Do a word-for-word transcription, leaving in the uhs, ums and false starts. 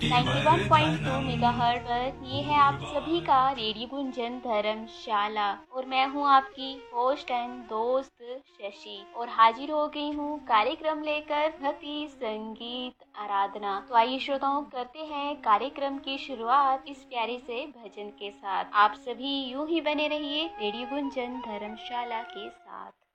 Ninety one point two megahertz पर ये है आप सभी का रेडियो गुंजन धर्मशाला और मैं हूँ आपकी होस्ट एंड दोस्त शशि और हाजिर हो गई हूँ कार्यक्रम लेकर भक्ति संगीत आराधना। तो आइए श्रोताओं करते हैं कार्यक्रम की शुरुआत इस प्यारे से भजन के साथ। आप सभी यूं ही बने रहिए रेडियो गुंजन धर्मशाला के साथ।